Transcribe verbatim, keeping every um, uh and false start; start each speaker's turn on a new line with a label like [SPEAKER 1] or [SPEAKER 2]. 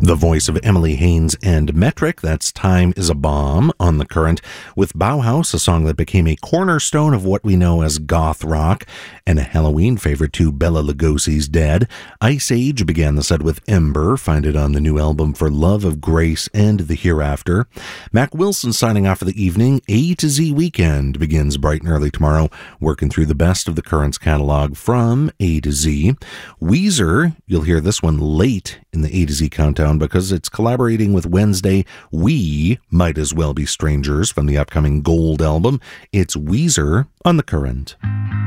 [SPEAKER 1] The voice of Emily Haynes and Metric, that's Time is a Bomb on The Current, with Bauhaus, a song that became a cornerstone of what we know as goth rock, and a Halloween favorite to Bela Lugosi's Dead. Ice Age began the set with Ember, find it on the new album For Love of Grace and the Hereafter. Mac Wilson signing off for the evening. A to Z Weekend begins bright and early tomorrow, working through the best of The Current's catalog from A to Z. Weezer, you'll hear this one late in the A to Z countdown because it's collaborating with Wednesday. We Might As Well Be Strangers from the upcoming Gold album. It's Weezer on The Current.